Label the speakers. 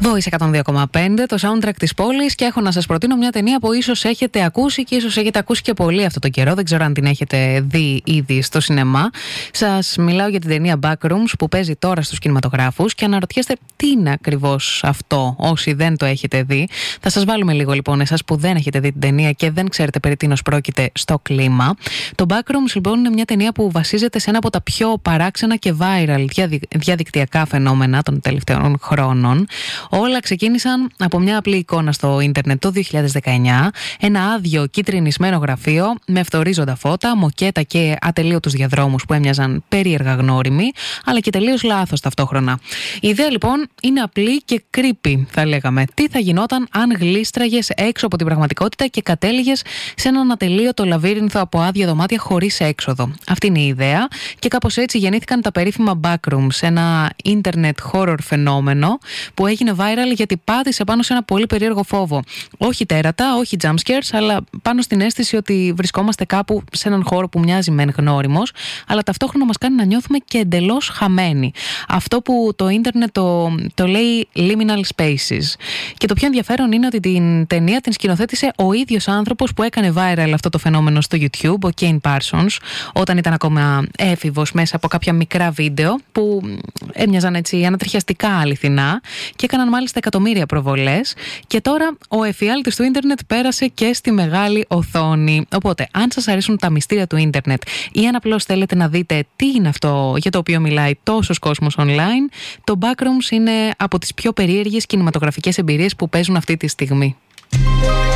Speaker 1: Voice 102,5, το soundtrack της πόλης, και έχω να σας προτείνω μια ταινία που ίσως έχετε ακούσει και ίσως έχετε ακούσει και πολύ αυτό το καιρό. Δεν ξέρω αν την έχετε δει ήδη στο σινεμά. Σας μιλάω για την ταινία Backrooms που παίζει τώρα στους κινηματογράφους και αναρωτιέστε τι είναι ακριβώς αυτό όσοι δεν το έχετε δει. Θα σας βάλουμε λίγο λοιπόν εσάς που δεν έχετε δει την ταινία και δεν ξέρετε περί τίνος πρόκειται στο κλίμα. Το Backrooms λοιπόν είναι μια ταινία που βασίζεται σε ένα από τα πιο παράξενα και viral διαδικτυακά φαινόμενα των τελευταίων χρόνων. Όλα ξεκίνησαν από μια απλή εικόνα στο ίντερνετ το 2019, ένα άδειο κίτρινισμένο γραφείο με ευθορίζοντα φώτα, μοκέτα και ατελείωτους διαδρόμους που έμοιαζαν περίεργα γνώριμοι, αλλά και τελείως λάθος ταυτόχρονα. Η ιδέα λοιπόν είναι απλή και creepy, θα λέγαμε. Τι θα γινόταν αν γλίστραγες έξω από την πραγματικότητα και κατέληγες σε έναν ατελείωτο λαβύρινθο από άδεια δωμάτια χωρίς έξοδο. Αυτή είναι η ιδέα και κάπως έτσι γεννήθηκαν τα περίφημα Backrooms, ένα internet horror φαινόμενο που έγινε viral γιατί πάτησε πάνω σε ένα πολύ περίεργο φόβο. Όχι τέρατα, όχι jump scares, αλλά πάνω στην αίσθηση ότι βρισκόμαστε κάπου σε έναν χώρο που μοιάζει μεν γνώριμος, αλλά ταυτόχρονα μας κάνει να νιώθουμε και εντελώς χαμένοι. Αυτό που το ίντερνετ το λέει liminal spaces. Και το πιο ενδιαφέρον είναι ότι την ταινία την σκηνοθέτησε ο ίδιος άνθρωπος που έκανε viral αυτό το φαινόμενο στο YouTube, ο Kane Parsons, όταν ήταν ακόμα έφηβος, μέσα από κάποια μικρά βίντεο που έμοιαζαν έτσι ανατριχιαστικά αληθινά και έκαναν μάλιστα εκατομμύρια προβολές. Και τώρα ο εφιάλτης του ίντερνετ πέρασε και στη μεγάλη οθόνη. Οπότε, αν σας αρέσουν τα μυστήρια του ίντερνετ ή αν απλώς θέλετε να δείτε τι είναι αυτό για το οποίο μιλάει τόσος κόσμος online, το Backrooms είναι από τις πιο περίεργες κινηματογραφικές εμπειρίες που παίζουν αυτή τη στιγμή.